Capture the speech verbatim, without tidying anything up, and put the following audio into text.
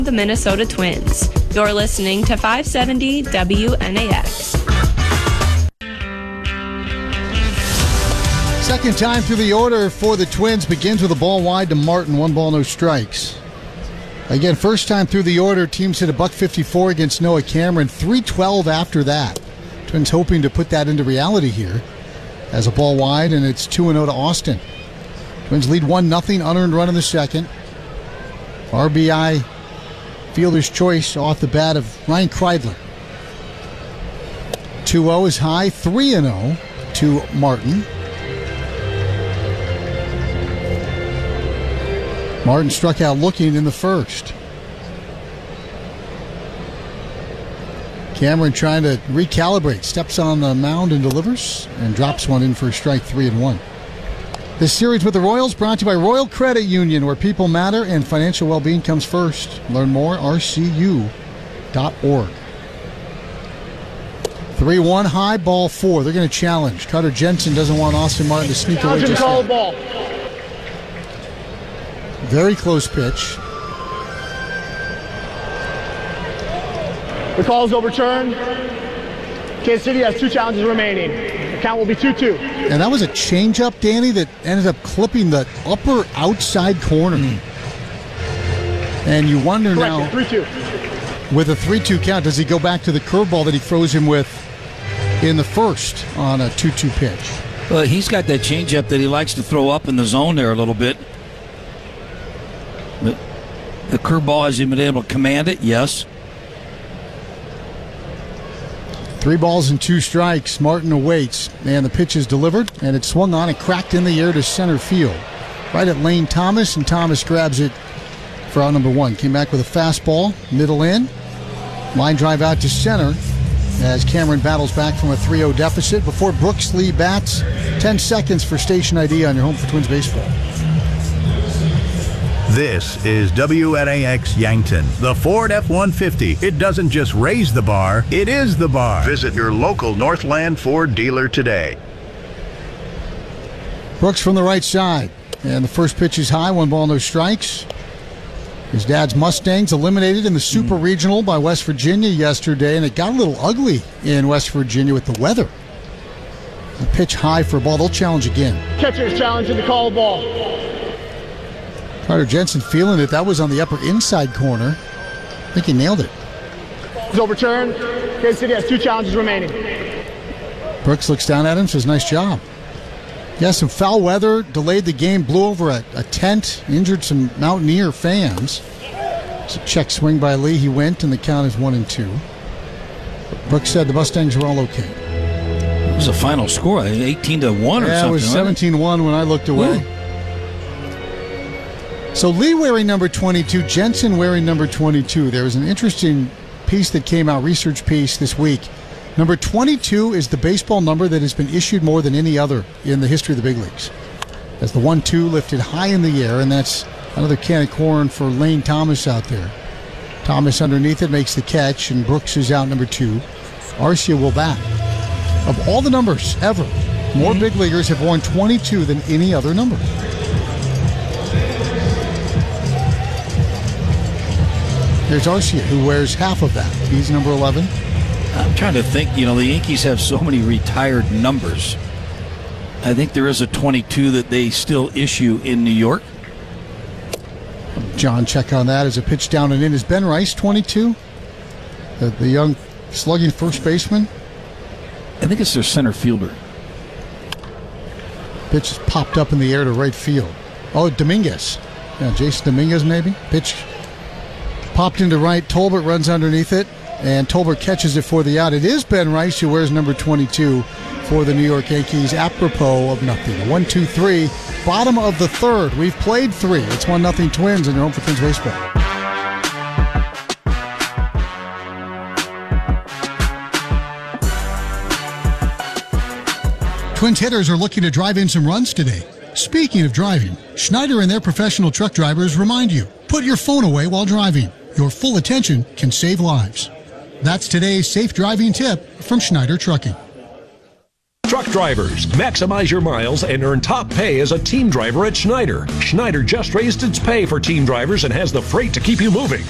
the Minnesota Twins. You're listening to five seventy W N A X. Second time through the order for the Twins begins with a ball wide to Martin. One ball, no strikes. Again, first time through the order, teams hit a buck fifty-four against Noah Cameron, three twelve after that. Twins hoping to put that into reality here as a ball wide, and it's two and oh to Austin. Twins lead one nothing, unearned run in the second. R B I fielder's choice off the bat of Ryan Kreidler. two oh is high, three and oh to Martin. Martin struck out looking in the first. Cameron trying to recalibrate, steps on the mound and delivers, and drops one in for a strike, three and one. This series with the Royals brought to you by Royal Credit Union, where people matter and financial well-being comes first. Learn more, R C U dot org. three one, high, ball four. They're going to challenge. Carter Jensen doesn't want Austin Martin to sneak away just yet. Ball. Very close pitch. The call is overturned. Kansas City has two challenges remaining. The count will be two two. And that was a changeup, Danny, that ended up clipping the upper outside corner. Mm. And you wonder Correct, now, three two. With a three two count, does he go back to the curveball that he throws him with in the first on a two two pitch? Well, he's got that changeup that he likes to throw up in the zone there a little bit. But the curveball, has he been able to command it? Yes. Three balls and two strikes. Martin awaits, and the pitch is delivered, and it swung on and cracked in the air to center field. Right at Lane Thomas, and Thomas grabs it for out number one. Came back with a fastball, middle in. Line drive out to center as Cameron battles back from a three oh deficit before Brooks Lee bats. Ten seconds for station I D on your home for Twins baseball. This is W N A X Yankton, the Ford F one fifty. It doesn't just raise the bar, it is the bar. Visit your local Northland Ford dealer today. Brooks from the right side, and the first pitch is high, one ball, no strikes. His dad's Mustangs eliminated in the Super mm. Regional by West Virginia yesterday, and it got a little ugly in West Virginia with the weather. The pitch high for a ball. They'll challenge again. Catcher's challenge in the call ball. Carter Jensen feeling it. That was on the upper inside corner. I think he nailed it. It's overturned. Kansas City has two challenges remaining. Brooks looks down at him, says, nice job. Yeah, some foul weather delayed the game, blew over a, a tent, injured some Mountaineer fans. It's a check swing by Lee. He went, and the count is one and two. Brooks said the Mustangs were all okay. It was a final score, eighteen to one or yeah, something. It was seventeen one when I looked away. Ooh. So Lee wearing number twenty-two, Jensen wearing number twenty-two. There was an interesting piece that came out, research piece this week. Number twenty-two is the baseball number that has been issued more than any other in the history of the big leagues. As the one two lifted high in the air, and that's another can of corn for Lane Thomas out there. Thomas underneath it makes the catch, and Brooks is out number two. Arcia will bat. Of all the numbers ever, more mm-hmm. big leaguers have worn twenty-two than any other number. There's Arcia, who wears half of that. He's number eleven. I'm trying to think, you know, the Yankees have so many retired numbers. I think there is a twenty-two that they still issue in New York. John, check on that as a pitch down and in. Is Ben Rice twenty-two? The, the young slugging first baseman? I think it's their center fielder. Pitch is popped up in the air to right field. Oh, Dominguez. Yeah, Jason Dominguez maybe. Pitch popped into right. Tolbert runs underneath it, and Tolbert catches it for the out. It is Ben Rice who wears number twenty-two for the New York Yankees, apropos of nothing. one two three, bottom of the third. We've played three. It's one nothing Twins, and you're home for Twins baseball. Twins hitters are looking to drive in some runs today. Speaking of driving, Schneider and their professional truck drivers remind you, put your phone away while driving. Your full attention can save lives. That's today's safe driving tip from Schneider Trucking. Truck drivers, maximize your miles and earn top pay as a team driver at Schneider. Schneider just raised its pay for team drivers and has the freight to keep you moving.